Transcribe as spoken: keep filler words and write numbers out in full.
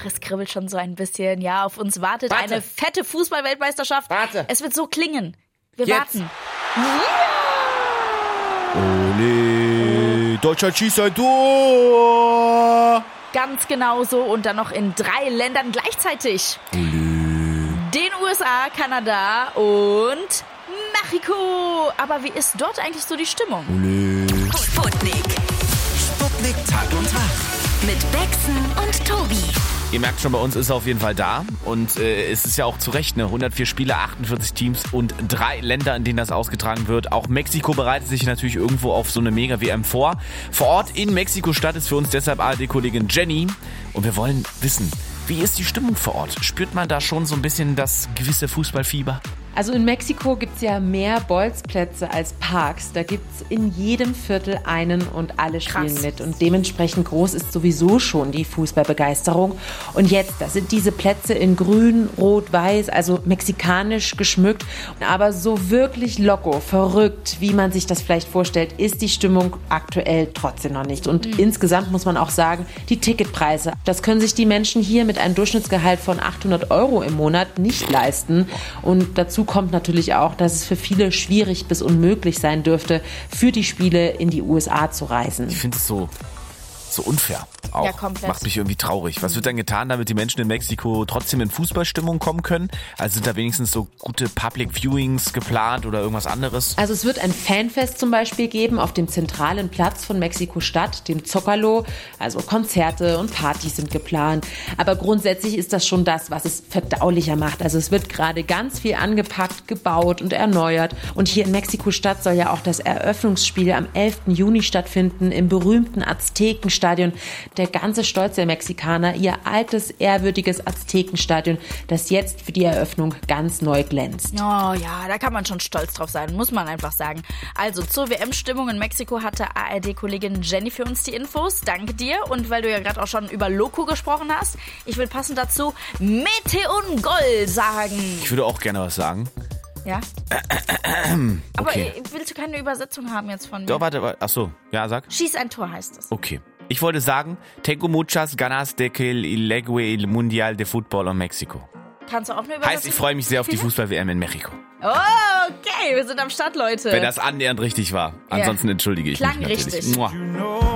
Ach, es kribbelt schon so ein bisschen. Ja, auf uns wartet Warte. eine fette Fußball-Weltmeisterschaft. Warte. Es wird so klingen. Wir Jetzt. warten. Ole, Deutschland schießt ein Tor. Ganz genau so und dann noch in drei Ländern gleichzeitig. Ole. Den U S A, Kanada und Mexiko. Aber wie ist dort eigentlich so die Stimmung? Ole. Sputnik. Sputnik Tag und Tag. Mit Bexen und Tobi. Ihr merkt schon, bei uns ist er auf jeden Fall da. Und äh, es ist ja auch zu Recht, ne? hundertvier Spiele, achtundvierzig Teams und drei Länder, in denen das ausgetragen wird. Auch Mexiko bereitet sich natürlich irgendwo auf so eine Mega-W M vor. Vor Ort in Mexiko-Stadt ist für uns deshalb A R D-Kollegin Jenny. Und wir wollen wissen, wie ist die Stimmung vor Ort? Spürt man da schon so ein bisschen das gewisse Fußballfieber? Also in Mexiko gibt es ja mehr Bolzplätze als Parks. Da gibt es in jedem Viertel einen und alle spielen Krass. mit. Und dementsprechend groß ist sowieso schon die Fußballbegeisterung. Und jetzt, da sind diese Plätze in grün, rot, weiß, also mexikanisch geschmückt. Aber so wirklich loco, verrückt, wie man sich das vielleicht vorstellt, ist die Stimmung aktuell trotzdem noch nicht. Und mhm. insgesamt muss man auch sagen, die Ticketpreise, das können sich die Menschen hier mit einem Durchschnittsgehalt von achthundert Euro im Monat nicht leisten. Und dazu kommt natürlich auch, dass es für viele schwierig bis unmöglich sein dürfte, für die Spiele in die U S A zu reisen. Ich finde es so, so unfair. Auch. Ja, komplett. Macht mich irgendwie traurig. Was wird dann getan, damit die Menschen in Mexiko trotzdem in Fußballstimmung kommen können? Also sind da wenigstens so gute Public Viewings geplant oder irgendwas anderes? Also es wird ein Fanfest zum Beispiel geben auf dem zentralen Platz von Mexiko-Stadt, dem Zócalo. Also Konzerte und Partys sind geplant. Aber grundsätzlich ist das schon das, was es verdaulicher macht. Also es wird gerade ganz viel angepackt, gebaut und erneuert. Und hier in Mexiko-Stadt soll ja auch das Eröffnungsspiel am elften Juni stattfinden im berühmten Aztekenstadion. Der ganze Stolz der Mexikaner, ihr altes, ehrwürdiges Aztekenstadion, das jetzt für die Eröffnung ganz neu glänzt. Oh ja, da kann man schon stolz drauf sein, muss man einfach sagen. Also zur W M-Stimmung in Mexiko hatte A R D-Kollegin Jenny für uns die Infos. Danke dir. Und weil du ja gerade auch schon über Loco gesprochen hast, ich will passend dazu Meteon Gol sagen. Ich würde auch gerne was sagen. Ja? Aber Okay. willst du keine Übersetzung haben jetzt von mir? Doch, warte, warte. Ach so. Ja, sag. Schieß ein Tor heißt es. Okay. Ich wollte sagen, tengo muchas ganas de que el el Mundial de Fútbol en México. Kannst du auch eine Übersetzung? Heißt, ich freue mich sehr auf die Fußball-W M in Mexiko. Oh, okay, wir sind am Start, Leute. Wenn das annähernd richtig war. Ansonsten entschuldige ich Klang mich natürlich. richtig. Mua. You know